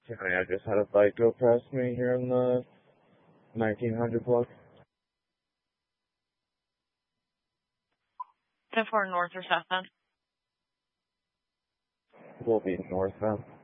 County, I just had a bike go past me here in the 1900 block. 10-4 north or southbound? Will be northbound.